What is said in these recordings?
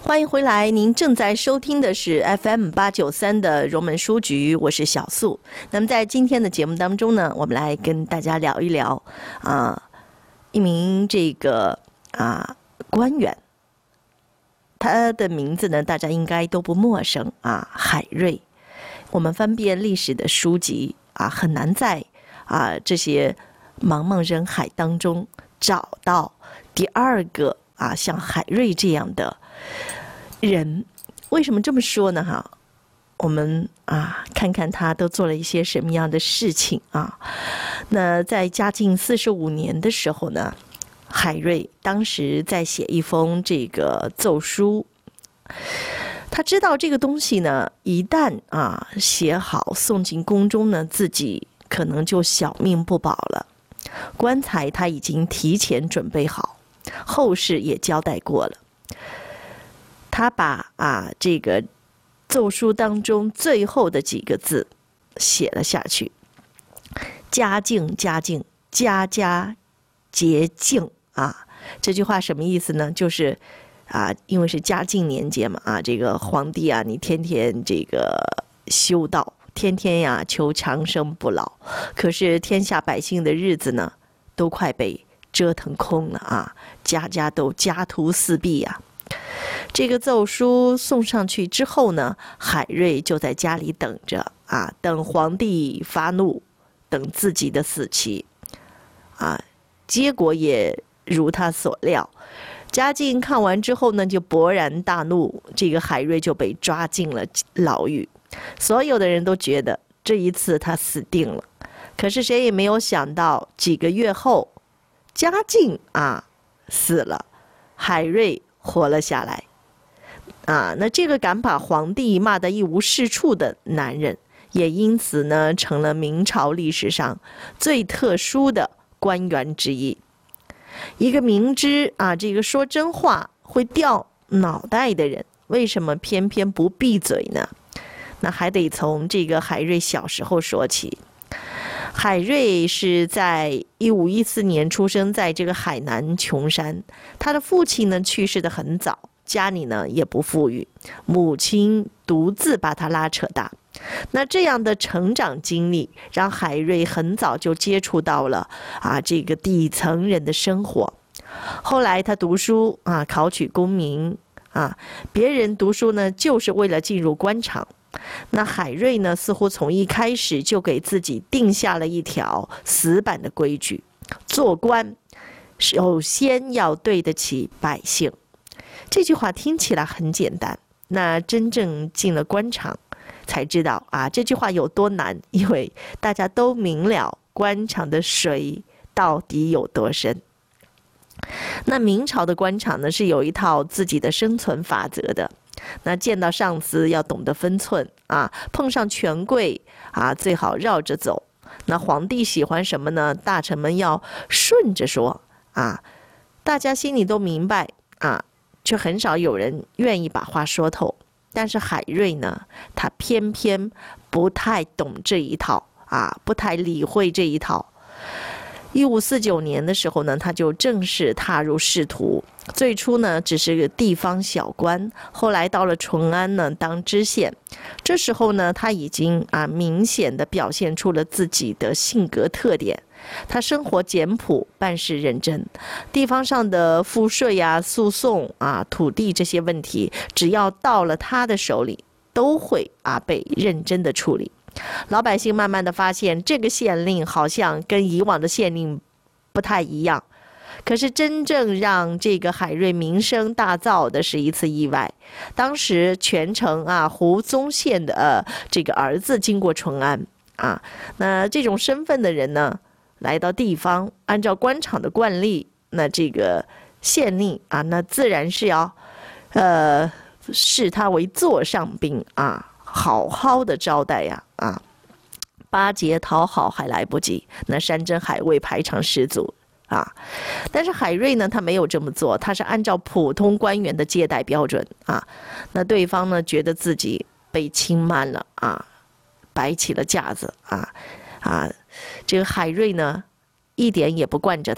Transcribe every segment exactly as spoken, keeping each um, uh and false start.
欢迎回来，您正在收听的是 F M 八九三的荣门书局，我是小素。那么在今天的节目当中呢，我们来跟大家聊一聊啊，一名这个啊官员，他的名字呢大家应该都不陌生啊，海瑞。我们翻遍历史的书籍啊，很难在啊这些茫茫人海当中找到第二个啊像海瑞这样的人。为什么这么说呢？哈，我们啊看看他都做了一些什么样的事情啊。那在嘉靖四十五年的时候呢，海瑞当时在写一封这个奏书。他知道这个东西呢，一旦啊写好送进宫中呢，自己可能就小命不保了。棺材他已经提前准备好，后事也交代过了。他把啊这个奏书当中最后的几个字写了下去：家境家境，家家节敬啊。这句话什么意思呢？就是啊，因为是嘉靖年间嘛，啊，这个皇帝啊，你天天这个修道，天天呀求长生不老，可是天下百姓的日子呢，都快被折腾空了啊，家家都家徒四壁呀。这个奏书送上去之后呢，海瑞就在家里等着啊，等皇帝发怒，等自己的死期啊。结果也如他所料，嘉靖看完之后呢，就勃然大怒，这个海瑞就被抓进了牢狱。所有的人都觉得这一次他死定了，可是谁也没有想到，几个月后，嘉靖啊死了，海瑞活了下来。啊，那这个敢把皇帝骂得一无是处的男人，也因此呢，成了明朝历史上最特殊的官员之一。一个明知啊，这个说真话会掉脑袋的人，为什么偏偏不闭嘴呢？那还得从这个海瑞小时候说起。海瑞是在一五一四年出生在这个海南琼山，他的父亲呢去世得很早，家里呢也不富裕，母亲独自把他拉扯大。那这样的成长经历让海瑞很早就接触到了啊这个底层人的生活。后来他读书啊，考取功名啊，别人读书呢就是为了进入官场。那海瑞呢，似乎从一开始就给自己定下了一条死板的规矩：做官首先要对得起百姓。这句话听起来很简单，那真正进了官场才知道啊，这句话有多难，因为大家都明了官场的水到底有多深。那明朝的官场呢，是有一套自己的生存法则的。那见到上司要懂得分寸啊，碰上权贵啊，最好绕着走。那皇帝喜欢什么呢？大臣们要顺着说啊，大家心里都明白啊，却很少有人愿意把话说透。但是海瑞呢，他偏偏不太懂这一套啊，不太理会这一套。一五四九年的时候呢，他就正式踏入仕途。最初呢，只是个地方小官，后来到了淳安呢当知县。这时候呢，他已经啊明显的表现出了自己的性格特点。他生活简朴，办事认真，地方上的赋税啊、诉讼啊、土地这些问题，只要到了他的手里，都会啊被认真的处理。老百姓慢慢的发现，这个县令好像跟以往的县令不太一样。可是真正让这个海瑞名声大噪的是一次意外。当时全城啊胡宗宪的、呃、这个儿子经过淳安啊，那这种身份的人呢，来到地方，按照官场的惯例，那这个县令啊，那自然是要呃视他为座上宾啊，好好的招待呀 啊, 啊，巴结讨好还来不及，那山珍海味排场十足啊。但是海瑞呢，他没有这么做，他是按照普通官员的接待标准啊。那对方呢，觉得自己被轻慢了啊，摆起了架子啊啊。这个海瑞呢，一点也不惯着他，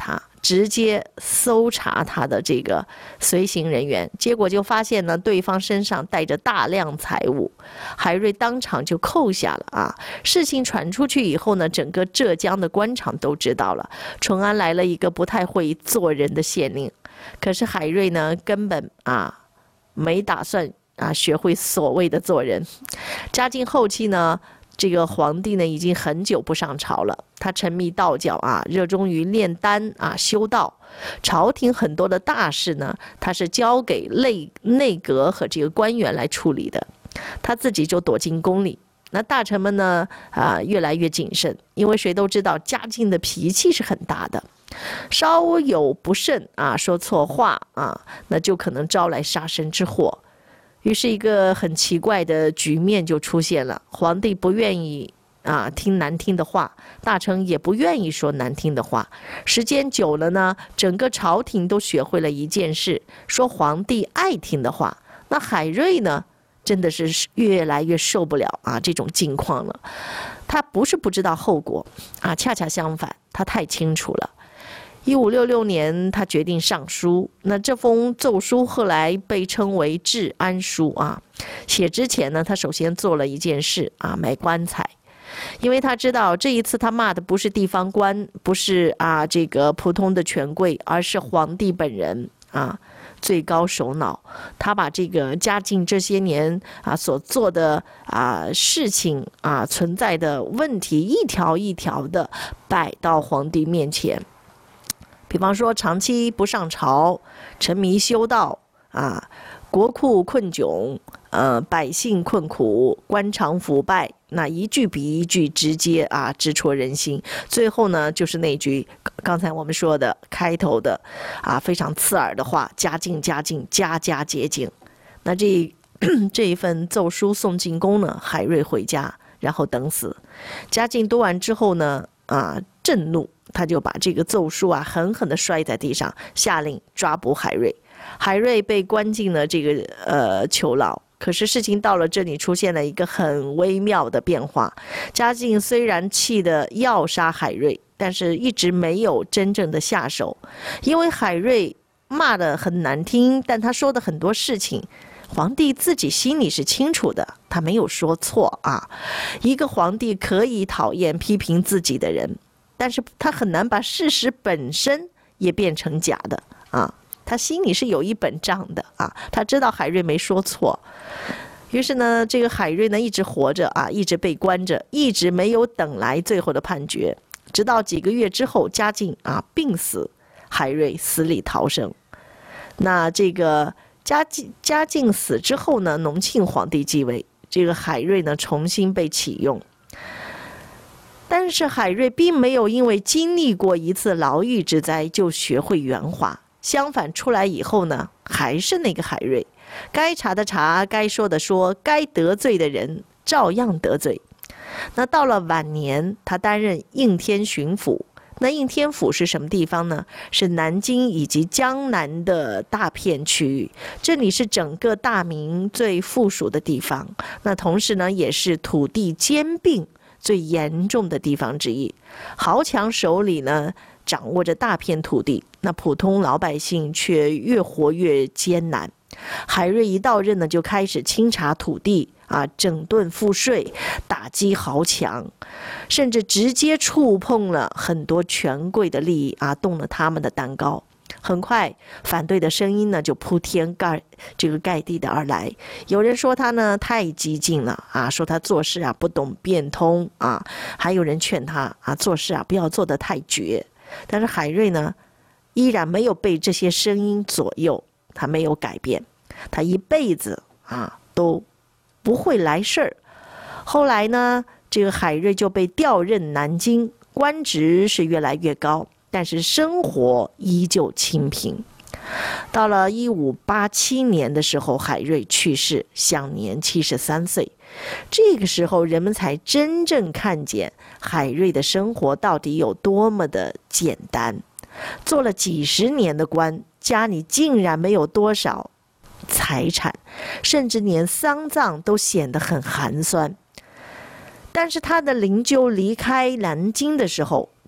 直接搜查他的这个随行人员，结果就发现呢，对方身上带着大量财物，海瑞当场就扣下了啊。事情传出去以后呢，整个浙江的官场都知道了，淳安来了一个不太会做人的县令，可是海瑞呢，根本啊没打算啊学会所谓的做人。嘉靖后期呢，这个皇帝呢已经很久不上朝了，他沉迷道教啊，热衷于炼丹啊修道。朝廷很多的大事呢，他是交给内内阁和这个官员来处理的，他自己就躲进宫里。那大臣们呢啊越来越谨慎，因为谁都知道嘉靖的脾气是很大的，稍有不慎啊，说错话啊，那就可能招来杀身之祸。于是一个很奇怪的局面就出现了，皇帝不愿意啊听难听的话，大臣也不愿意说难听的话。时间久了呢，整个朝廷都学会了一件事，说皇帝爱听的话。那海瑞呢，真的是越来越受不了啊这种境况了。他不是不知道后果啊，恰恰相反，他太清楚了。一五六六年，他决定上书。那这封奏书后来被称为治安书啊。写之前呢，他首先做了一件事啊，买棺材。因为他知道这一次他骂的不是地方官，不是啊这个普通的权贵，而是皇帝本人啊，最高首脑。他把这个嘉靖这些年啊所做的啊事情啊存在的问题，一条一条的摆到皇帝面前。比方说，长期不上朝，沉迷修道啊，国库困窘，呃，百姓困苦，官场腐败，那一句比一句直接啊，直戳人心。最后呢，就是那句刚才我们说的开头的啊，非常刺耳的话：嘉靖，嘉靖，家家皆敬。那这这一份奏书送进宫呢，海瑞回家，然后等死。嘉靖读完之后呢，啊，震怒。他就把这个奏书啊狠狠地摔在地上，下令抓捕海瑞。海瑞被关进了这个呃囚牢。可是事情到了这里，出现了一个很微妙的变化。嘉靖虽然气得要杀海瑞，但是一直没有真正的下手，因为海瑞骂得很难听，但他说的很多事情，皇帝自己心里是清楚的，他没有说错啊。一个皇帝可以讨厌批评自己的人，但是他很难把事实本身也变成假的啊，他心里是有一本账的啊，他知道海瑞没说错。于是呢，这个海瑞呢一直活着啊，一直被关着，一直没有等来最后的判决。直到几个月之后，嘉靖啊病死，海瑞死里逃生。那这个嘉靖嘉靖死之后呢，隆庆皇帝继位，这个海瑞呢重新被启用。但是海瑞并没有因为经历过一次牢狱之灾就学会圆滑，相反出来以后呢，还是那个海瑞，该查的查，该说的说，该得罪的人照样得罪。那到了晚年，他担任应天巡抚。那应天府是什么地方呢？是南京以及江南的大片区域，这里是整个大明最富庶的地方，那同时呢，也是土地兼并最严重的地方之一。豪强手里呢掌握着大片土地，那普通老百姓却越活越艰难。海瑞一到任呢，就开始清查土地啊，整顿赋税，打击豪强，甚至直接触碰了很多权贵的利益啊，动了他们的蛋糕。很快，反对的声音呢就铺天盖这个盖地的而来。有人说他呢太激进了啊，说他做事啊不懂变通啊，还有人劝他啊做事啊不要做得太绝。但是海瑞呢，依然没有被这些声音左右，他没有改变，他一辈子啊都不会来事儿。后来呢，这个海瑞就被调任南京，官职是越来越高，但是生活依旧清贫。到了一五八七年的时候，海瑞去世，享年七十三岁。这个时候，人们才真正看见海瑞的生活到底有多么的简单。做了几十年的官，家里竟然没有多少财产，甚至连丧葬都显得很寒酸。但是他的灵柩离开南京的时候，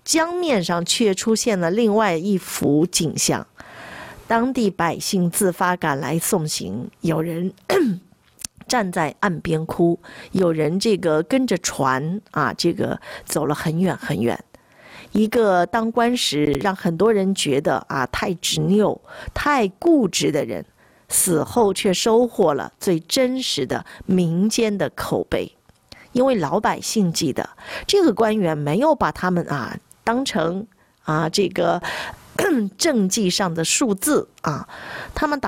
江面上却出现了另外一幅景象，当地百姓自发赶来送行，有人站在岸边哭，有人这个跟着船啊，这个走了很远很远。一个当官时让很多人觉得啊太执拗、太固执的人，死后却收获了最真实的民间的口碑，因为老百姓记得这个官员没有把他们啊当成啊这个政绩上的数字啊，他们打